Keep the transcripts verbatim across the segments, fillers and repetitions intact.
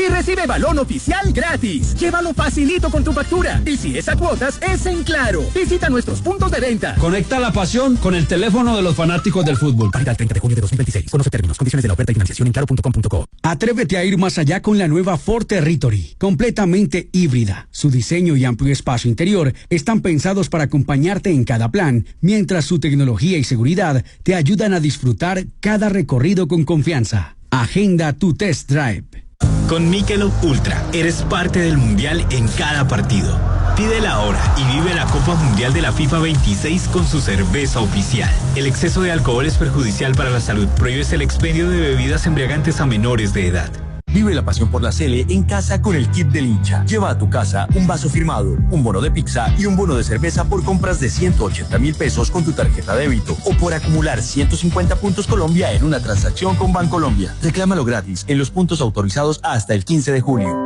y recibe balón oficial gratis. Llévalo facilito con tu factura. Y si es a cuotas, es en Claro. Visita nuestros puntos de venta. Conecta la pasión con el teléfono de los fanáticos del fútbol. Válida el treinta de junio de dos mil veintiséis. Conoce términos, condiciones de la oferta y financiación en claro punto com punto co. Atrévete a ir más allá con la nueva Ford Territory, completamente híbrida. Su diseño y amplio espacio interior están pensados para acompañarte en cada plan, mientras su tecnología y seguridad te ayudan a disfrutar cada recorrido con confianza. Agenda tu test drive. Con Michelob Ultra, eres parte del Mundial en cada partido. Pídela ahora y vive la Copa Mundial de la FIFA veintiséis con su cerveza oficial. El exceso de alcohol es perjudicial para la salud. Prohíbes el expendio de bebidas embriagantes a menores de edad. Vive la pasión por la Sele en casa con el kit del hincha. Lleva a tu casa un vaso firmado, un bono de pizza y un bono de cerveza por compras de ciento ochenta mil pesos con tu tarjeta débito o por acumular ciento cincuenta puntos Colombia en una transacción con Bancolombia. Reclámalo gratis en los puntos autorizados hasta el quince de julio.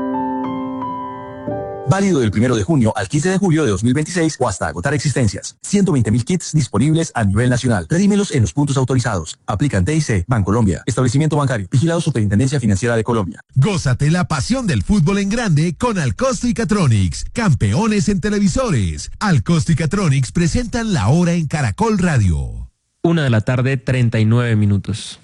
Válido del primero de junio al quince de julio de dos mil veintiséis o hasta agotar existencias. ciento veinte mil kits disponibles a nivel nacional. Redímelos en los puntos autorizados. Aplican T I C, Bancolombia, Establecimiento Bancario, Vigilado Superintendencia Financiera de Colombia. Gózate la pasión del fútbol en grande con Alcosto y Catronics, campeones en televisores. Alcosto y Catronics presentan La Hora en Caracol Radio. Una de la tarde, treinta y nueve minutos.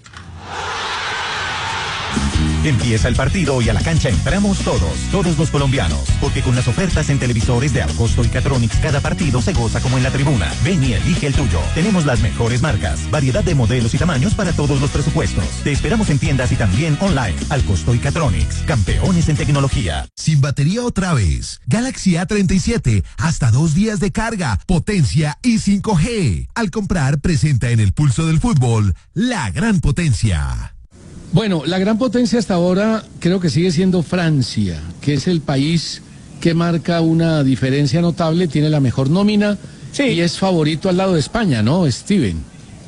Empieza el partido y a la cancha entramos todos, todos los colombianos, porque con las ofertas en televisores de Alcosto y Catronics cada partido se goza como en la tribuna. Ven y elige el tuyo. Tenemos las mejores marcas, variedad de modelos y tamaños para todos los presupuestos. Te esperamos en tiendas y también online. Alcosto y Catronics, campeones en tecnología. Sin batería otra vez. Galaxy A treinta y siete, hasta dos días de carga, potencia y cinco G. Al comprar, presenta en el pulso del fútbol la gran potencia. Bueno, la gran potencia hasta ahora creo que sigue siendo Francia, que es el país que marca una diferencia notable, tiene la mejor nómina sí. y es favorito al lado de España, ¿no, Steven?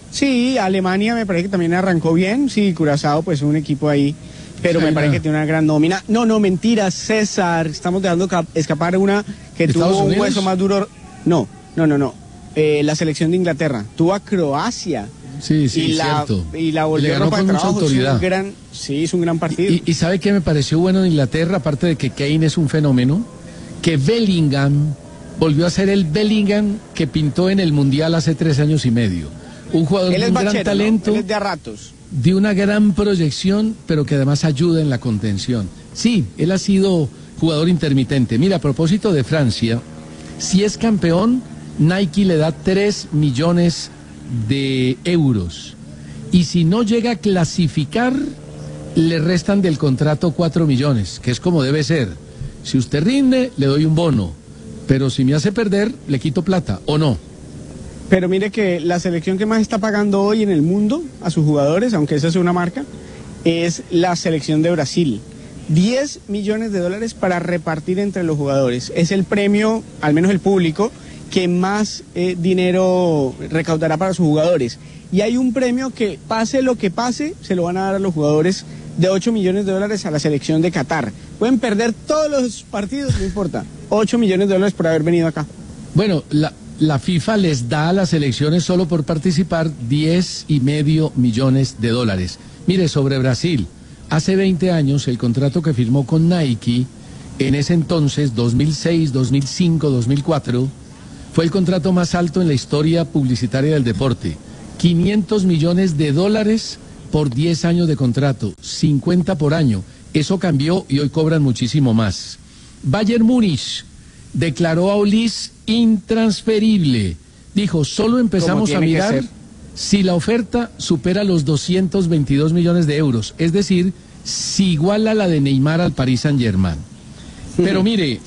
Sí, Alemania me parece que también arrancó bien, sí, Curazao pues un equipo ahí, pero China. Me parece que tiene una gran nómina. No, no, mentira, César, estamos dejando escapar una que tuvo un hueso más duro. No, no, no, no, eh, la selección de Inglaterra, tuvo a Croacia. Sí, sí, y la, cierto. Y la volvió a con mucha autoridad. Es un gran, sí, es un gran partido. Y, y, y ¿sabe qué me pareció bueno en Inglaterra? Aparte de que Kane es un fenómeno, que Bellingham volvió a ser el Bellingham que pintó en el Mundial hace tres años y medio. Un jugador de un bachero, gran talento, ¿no? Él es de a ratos. De una gran proyección, pero que además ayuda en la contención. Sí, él ha sido jugador intermitente. Mira, a propósito de Francia, si es campeón, Nike le da tres millones de euros y si no llega a clasificar le restan del contrato cuatro millones, que es como debe ser. Si usted rinde le doy un bono, pero si me hace perder le quito plata, ¿o no? Pero mire que la selección que más está pagando hoy en el mundo a sus jugadores, aunque esa es una marca, es la selección de Brasil. diez millones de dólares para repartir entre los jugadores. Es el premio, al menos el público, que más eh, dinero recaudará para sus jugadores. Y hay un premio que, pase lo que pase, se lo van a dar a los jugadores de ocho millones de dólares a la selección de Qatar. Pueden perder todos los partidos, no importa. ocho millones de dólares por haber venido acá. Bueno, la, la FIFA les da a las selecciones solo por participar diez y medio millones de dólares. Mire, sobre Brasil, hace veinte años el contrato que firmó con Nike, en ese entonces, dos mil seis, dos mil cinco, dos mil cuatro... fue el contrato más alto en la historia publicitaria del deporte. quinientos millones de dólares por diez años de contrato, cincuenta por año. Eso cambió y hoy cobran muchísimo más. Bayern Múnich declaró a Olís intransferible. Dijo, solo empezamos a mirar si la oferta supera los doscientos veintidós millones de euros. Es decir, si iguala la de Neymar al Paris Saint-Germain. Pero mire,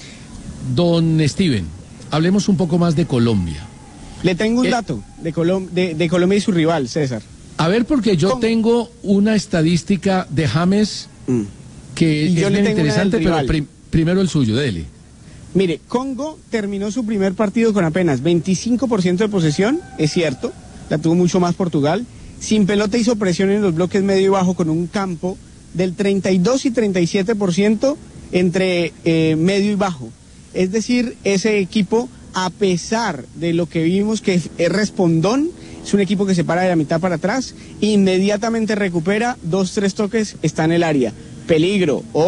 don Steven, hablemos un poco más de Colombia. Le tengo un eh, dato de, Colom de, de Colombia y su rival, César. A ver, porque yo ¿Cómo? tengo una estadística de James mm. que y es bien interesante, pero prim primero el suyo, dele. Mire, Congo terminó su primer partido con apenas veinticinco por ciento de posesión, es cierto, la tuvo mucho más Portugal. Sin pelota hizo presión en los bloques medio y bajo con un campo del treinta y dos y treinta y siete por ciento entre eh, medio y bajo. Es decir, ese equipo, a pesar de lo que vimos que es, es respondón, es un equipo que se para de la mitad para atrás, inmediatamente recupera, dos, tres toques, está en el área. Peligro, ojo,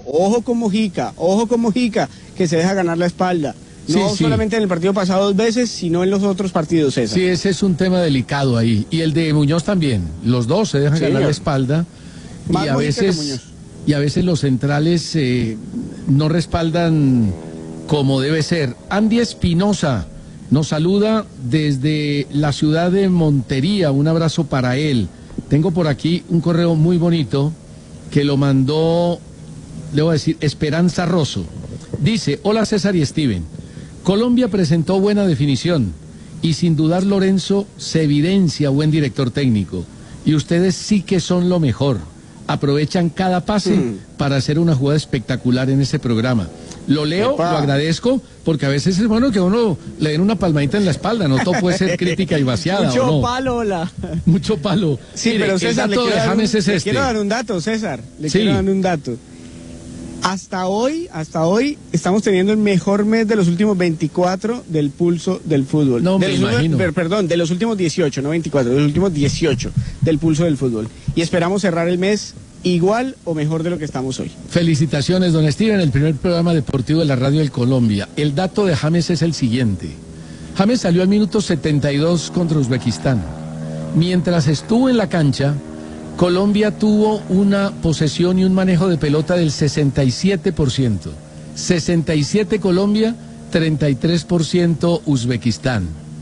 ojo con Mojica, ojo con Mojica, que se deja ganar la espalda. No Sí, sí. solamente en el partido pasado dos veces, sino en los otros partidos, César. Sí, ese es un tema delicado ahí. Y el de Muñoz también. Los dos se dejan Sí, ganar la señor. espalda. Más Y a Mojica que veces, Muñoz. y a veces los centrales eh, no respaldan como debe ser. Andy Espinosa nos saluda desde la ciudad de Montería. Un abrazo para él. Tengo por aquí un correo muy bonito que lo mandó, le voy a decir, Esperanza Rosso. Dice, hola César y Steven. Colombia presentó buena definición y sin dudar Lorenzo se evidencia buen director técnico. Y ustedes sí que son lo mejor. Aprovechan cada pase Mm. para hacer una jugada espectacular en ese programa. Lo leo, Epa. lo agradezco, porque a veces es bueno que uno le den una palmadita en la espalda. No todo puede ser crítica y vaciada, Mucho ¿o no? palo, hola. Mucho palo. Sí, Mire, pero César, el le dato quiero, de dar un, James es le este. quiero dar un dato, César. Le Sí. quiero dar un dato. Hasta hoy, hasta hoy, estamos teniendo el mejor mes de los últimos veinticuatro del pulso del fútbol. No, de me los últimos- imagino. per- Perdón, de los últimos dieciocho, no veinticuatro, de los últimos dieciocho del pulso del fútbol. Y esperamos cerrar el mes igual o mejor de lo que estamos hoy. Felicitaciones, don Steven, el primer programa deportivo de la radio del Colombia. El dato de James es el siguiente. James salió al minuto setenta y dos contra Uzbekistán. Mientras estuvo en la cancha, Colombia tuvo una posesión y un manejo de pelota del sesenta y siete por ciento. sesenta y siete Colombia, treinta y tres por ciento Uzbekistán.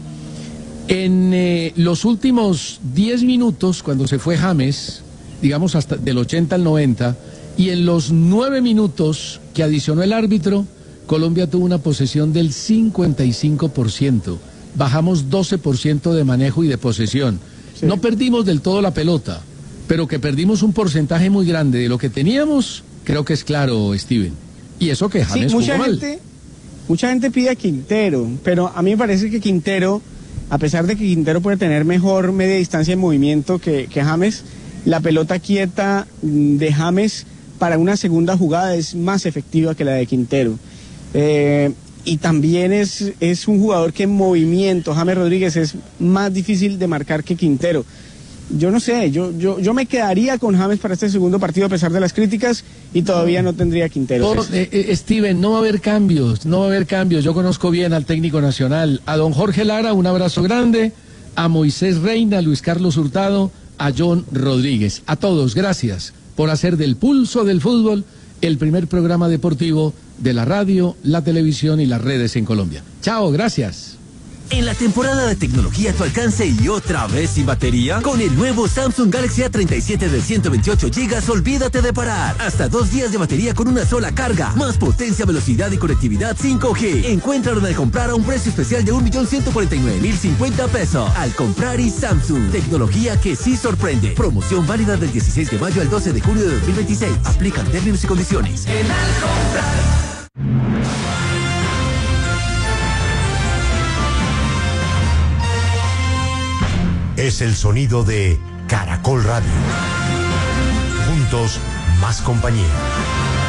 En eh, los últimos diez minutos, cuando se fue James, digamos hasta del ochenta al noventa, y en los nueve minutos que adicionó el árbitro, Colombia tuvo una posesión del cincuenta y cinco por ciento. Bajamos doce por ciento de manejo y de posesión. Sí. No perdimos del todo la pelota, pero que perdimos un porcentaje muy grande de lo que teníamos, creo que es claro, Steven. Y eso que Sí, James mucha jugó mal. gente, mucha gente pide a Quintero, pero a mí me parece que Quintero, a pesar de que Quintero puede tener mejor media distancia de movimiento que, que James, la pelota quieta mm, de James para una segunda jugada es más efectiva que la de Quintero. Eh, y también es, es un jugador que en movimiento, James Rodríguez, es más difícil de marcar que Quintero. Yo no sé, yo, yo, yo me quedaría con James para este segundo partido a pesar de las críticas y todavía no tendría a Quintero. Por- eh, eh, Steven, no va a haber cambios, no va a haber cambios. Yo conozco bien al técnico nacional, a don Jorge Lara, un abrazo grande, a Moisés Reina, a Luis Carlos Hurtado, a John Rodríguez. A todos, gracias por hacer del pulso del fútbol el primer programa deportivo de la radio, la televisión y las redes en Colombia. Chao, gracias. En la temporada de tecnología a tu alcance y otra vez sin batería, con el nuevo Samsung Galaxy A treinta y siete de ciento veintiocho gigas, olvídate de parar. Hasta dos días de batería con una sola carga, más potencia, velocidad y conectividad cinco G. Encuéntralo al comprar a un precio especial de un millón ciento cuarenta y nueve mil cincuenta pesos. Al comprar y Samsung, tecnología que sí sorprende. Promoción válida del dieciséis de mayo al doce de junio de dos mil veintiséis. Aplican términos y condiciones. En al comprar. Es el sonido de Caracol Radio. Juntos, más compañía.